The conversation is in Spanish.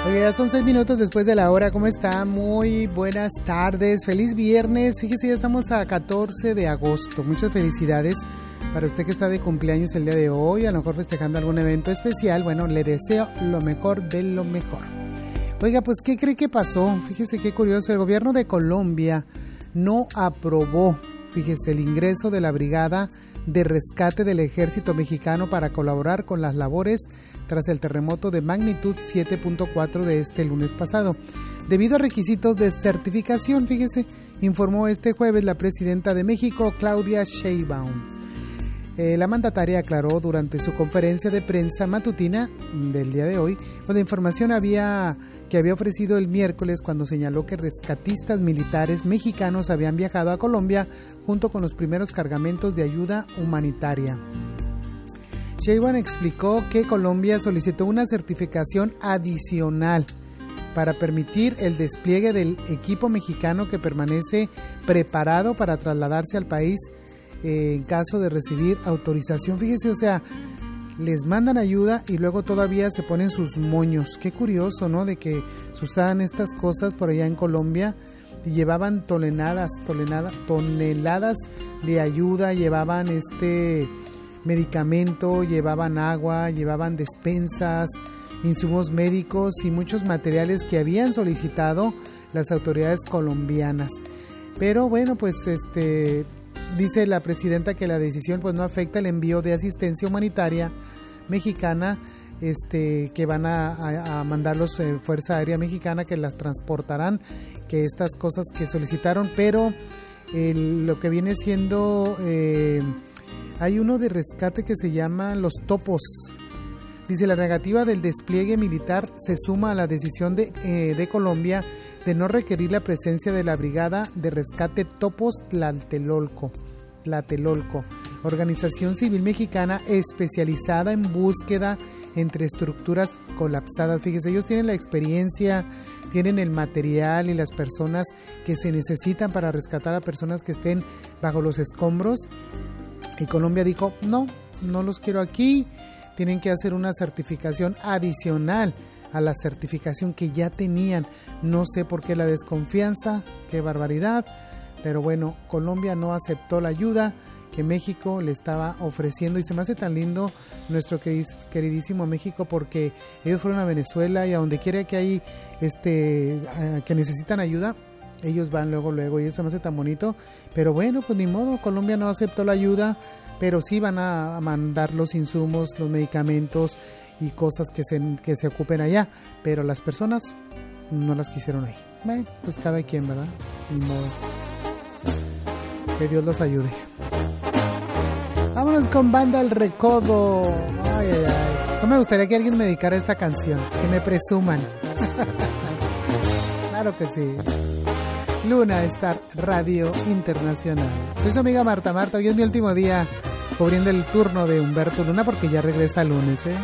Oye, ya son 6 minutos después de la hora. ¿Cómo está? Muy buenas tardes. Feliz viernes. Fíjese, ya estamos a 14 de agosto. Muchas felicidades para usted que está de cumpleaños el día de hoy. A lo mejor festejando algún evento especial. Bueno, le deseo lo mejor de lo mejor. Oiga, pues, ¿qué cree que pasó? Fíjese qué curioso. El gobierno de Colombia no aprobó, fíjese, el ingreso de la brigada de rescate del ejército mexicano para colaborar con las labores tras el terremoto de magnitud 7.4 de este lunes pasado, debido a requisitos de certificación, fíjese, informó este jueves la presidenta de México, Claudia Sheinbaum. La mandataria aclaró durante su conferencia de prensa matutina del día de hoy, la información que había ofrecido el miércoles cuando señaló que rescatistas militares mexicanos habían viajado a Colombia junto con los primeros cargamentos de ayuda humanitaria. Sheinbaum explicó que Colombia solicitó una certificación adicional para permitir el despliegue del equipo mexicano que permanece preparado para trasladarse al país en caso de recibir autorización. Fíjese, o sea, les mandan ayuda y luego todavía se ponen sus moños. Qué curioso, ¿no? De que se usaban estas cosas por allá en Colombia y llevaban toneladas de ayuda, llevaban medicamento, llevaban agua, llevaban despensas, insumos médicos y muchos materiales que habían solicitado las autoridades colombianas. Pero bueno, pues dice la presidenta que la decisión pues no afecta el envío de asistencia humanitaria mexicana, que van a mandarlos Fuerza Aérea Mexicana, que las transportarán, que estas cosas que solicitaron, pero lo que viene siendo, hay uno de rescate que se llama los topos. Dice, la negativa del despliegue militar se suma a la decisión de Colombia de no requerir la presencia de la Brigada de Rescate Topos Tlatelolco, organización civil mexicana especializada en búsqueda entre estructuras colapsadas. Fíjese, ellos tienen la experiencia, tienen el material y las personas que se necesitan para rescatar a personas que estén bajo los escombros. Y Colombia dijo, no los quiero aquí, tienen que hacer una certificación adicional a la certificación que ya tenían. No sé por qué la desconfianza, qué barbaridad, pero bueno, Colombia no aceptó la ayuda que México le estaba ofreciendo, y se me hace tan lindo nuestro queridísimo México, porque ellos fueron a Venezuela y a donde quiera que hay que necesitan ayuda, ellos van luego, y eso me hace tan bonito. Pero bueno, pues ni modo, Colombia no aceptó la ayuda, pero sí van a mandar los insumos, los medicamentos y cosas que se ocupen allá, pero las personas no las quisieron ahí. Bueno, pues cada quien, ¿verdad? Ni modo. Que Dios los ayude. Vámonos con Banda El Recodo. Ay. No me gustaría que alguien me dedicara a esta canción, que me presuman. Claro que sí. Luna Star Radio Internacional. Soy su amiga Marta. Hoy es mi último día cubriendo el turno de Humberto Luna, porque ya regresa el lunes,